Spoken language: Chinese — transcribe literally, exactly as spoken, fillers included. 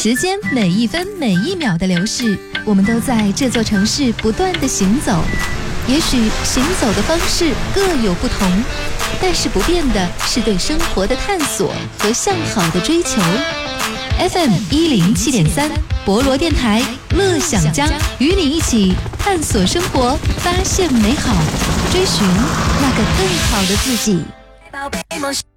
时间每一分每一秒的流逝，我们都在这座城市不断的行走。也许行走的方式各有不同，但是不变的是对生活的探索和向好的追求。F M 一零七点三，博罗电台，乐享江，与你一起探索生活，发现美好，追寻那个更好的自己。宝贝梦。